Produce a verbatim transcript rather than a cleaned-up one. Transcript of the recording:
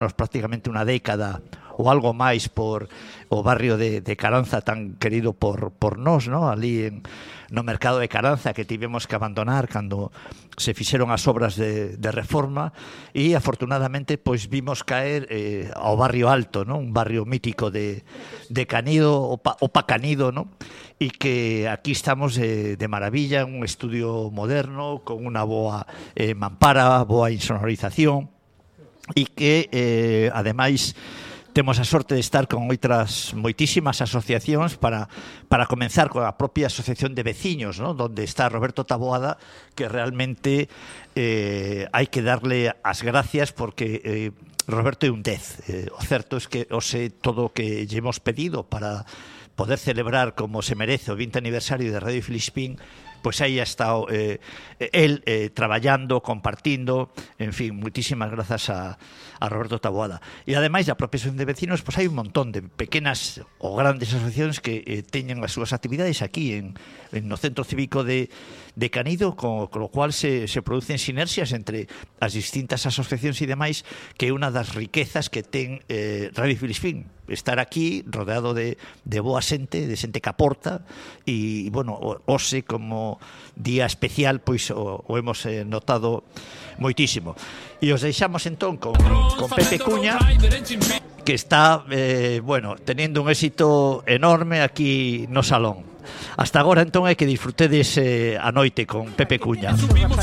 prácticamente unha década ou algo máis por o barrio de, de Caranza tan querido por, por nós, ¿no? Ali en, no mercado de Caranza, que tivemos que abandonar cando se fixeron as obras de, de reforma, e afortunadamente pois vimos caer eh, ao barrio alto, ¿no? Un barrio mítico de, de Canido, Opa, Opa Canido, ¿no? E que aquí estamos eh, de maravilla, un estudio moderno con unha boa eh, mampara, boa insonorización, e que eh, ademais temos a sorte de estar con outras moitísimas asociacións para, para comenzar con a propia asociación de veciños, ¿no? Donde está Roberto Taboada, que realmente eh, hai que darle as gracias porque eh, Roberto é un dez. Eh, o certo é que ose todo o que lle hemos pedido para poder celebrar como se merece o vinte aniversario de Radio Filispín, pois aí ha estado eh, el eh, traballando, compartindo, en fin, muitísimas grazas a, a Roberto Taboada. E ademais da propia asociación de vecinos, pois hai un montón de pequenas ou grandes asociacións que eh, teñen as súas actividades aquí en, en no Centro Cívico de, de Canido, con, con lo cual se, se producen sinerxias entre as distintas asociacións e demais, que é unha das riquezas que ten eh, Radio Filispín, estar aquí rodeado de, de boa xente, de xente que aporta, e, bueno, hoxe como día especial, pois o, o hemos eh, notado moitísimo. E os deixamos entón con, con Pepe Cuña, que está, eh, bueno, teniendo un éxito enorme aquí no salón. Hasta agora entón é que disfrutedes eh, a noite con Pepe Cuña.